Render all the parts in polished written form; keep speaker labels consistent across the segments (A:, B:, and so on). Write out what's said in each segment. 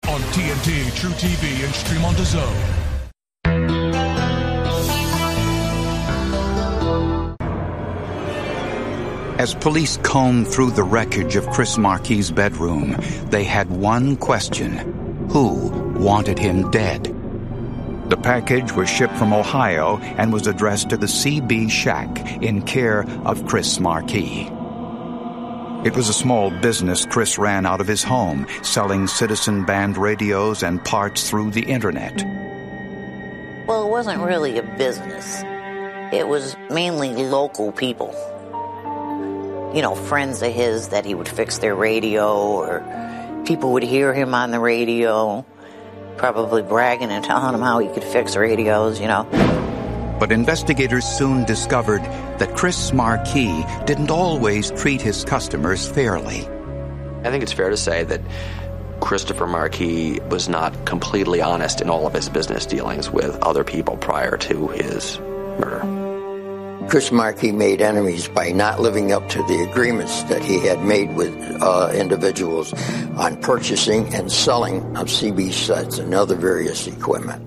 A: on TNT, True TV, and Stream on DAZN.
B: As police combed through the wreckage of Chris Marquis' bedroom, they had one question: who wanted him dead? The package was shipped from Ohio and was addressed to the CB Shack in care of Chris Marquis. It was a small business Chris ran out of his home, selling citizen band radios and parts through the internet.
C: Well, it wasn't really a business. It was mainly local people. You know, friends of his that he would fix their radio, or people would hear him on the radio, probably bragging and telling him how he could fix radios, you know.
B: But investigators soon discovered that Chris Marquis didn't always treat his customers fairly.
D: I think it's fair to say that Christopher Marquis was not completely honest in all of his business dealings with other people prior to his murder.
E: Chris Marquis made enemies by not living up to the agreements that he had made with individuals on purchasing and selling of CB sets and other various equipment.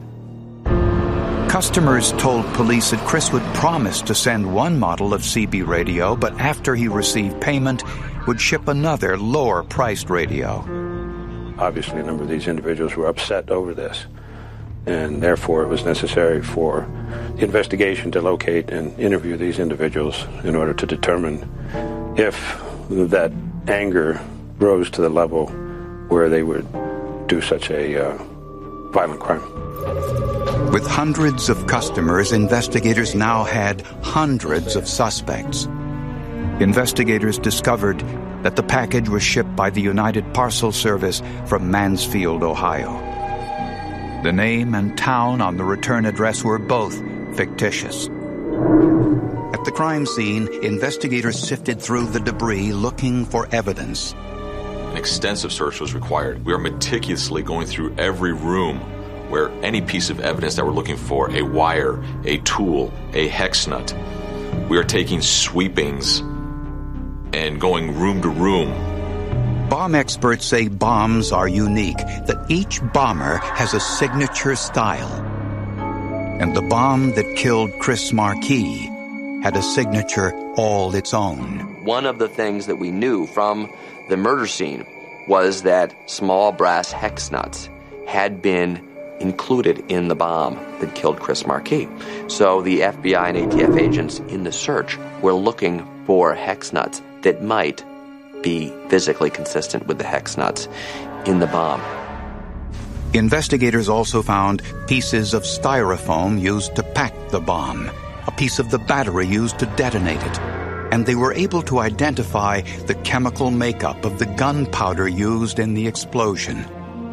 B: Customers told police that Chris would promise to send one model of CB radio, but after he received payment, would ship another lower-priced radio.
F: Obviously, a number of these individuals were upset over this, and therefore it was necessary for the investigation to locate and interview these individuals in order to determine if that anger rose to the level where they would do such a violent crime.
B: With hundreds of customers, investigators now had hundreds of suspects. Investigators discovered that the package was shipped by the United Parcel Service from Mansfield, Ohio. The name and town on the return address were both fictitious. At the crime scene, investigators sifted through the debris looking for evidence.
G: An extensive search was required. We are meticulously going through every room where any piece of evidence that we're looking for, a wire, a tool, a hex nut. We are taking sweepings and going room to room.
B: Bomb experts say bombs are unique, that each bomber has a signature style. And the bomb that killed Chris Marquis had a signature all its own.
D: One of the things that we knew from the murder scene was that small brass hex nuts had been included in the bomb that killed Chris Marquis. So the FBI and ATF agents in the search were looking for hex nuts that might be physically consistent with the hex nuts in the bomb.
B: Investigators also found pieces of styrofoam used to pack the bomb, a piece of the battery used to detonate it, and they were able to identify the chemical makeup of the gunpowder used in the explosion.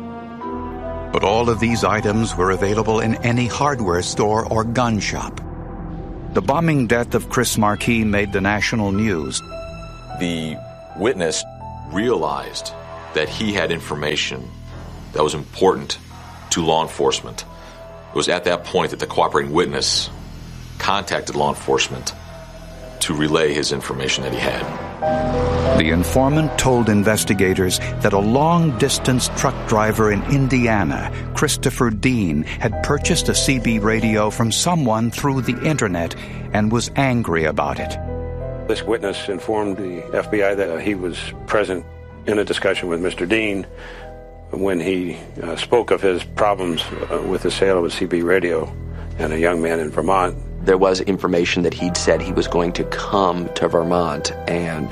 B: But all of these items were available in any hardware store or gun shop. The bombing death of Chris Marquis made the national news.
G: The witness realized that he had information that was important to law enforcement. It was at that point that the cooperating witness contacted law enforcement to relay his information that he had.
B: The informant told investigators that a long-distance truck driver in Indiana, Christopher Dean, had purchased a CB radio from someone through the internet and was angry about it.
F: This witness informed the FBI that he was present in a discussion with Mr. Dean when he spoke of his problems with the sale of a CB radio and a young man in Vermont.
D: There was information that he'd said he was going to come to Vermont and,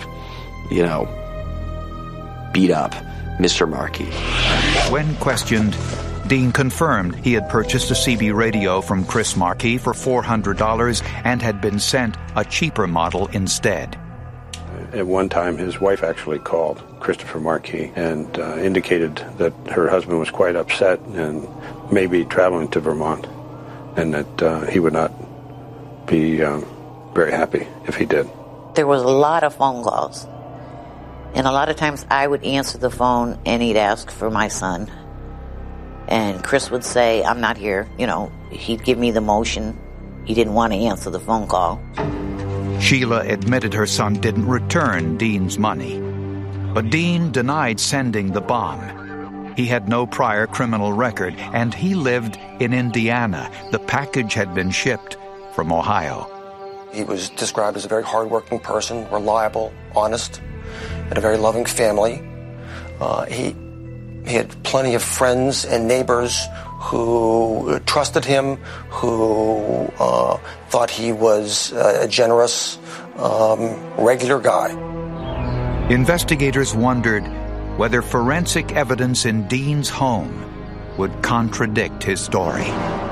D: beat up Mr. Marquis.
B: When questioned, Dean confirmed he had purchased a CB radio from Chris Marquis for $400 and had been sent a cheaper model instead.
F: At one time, his wife actually called Christopher Marquis and indicated that her husband was quite upset and may be traveling to Vermont, and that he would not be very happy if he did.
C: There was a lot of phone calls. And a lot of times I would answer the phone and he'd ask for my son. And Chris would say, I'm not here. He'd give me the motion. He didn't want to answer the phone call.
B: Sheila admitted her son didn't return Dean's money. But Dean denied sending the bomb. He had no prior criminal record, and he lived in Indiana. The package had been shipped from Ohio.
H: He was described as a very hardworking person, reliable, honest, and a very loving family. He had plenty of friends and neighbors who trusted him, who thought he was a generous, regular guy.
B: Investigators wondered whether forensic evidence in Dean's home would contradict his story.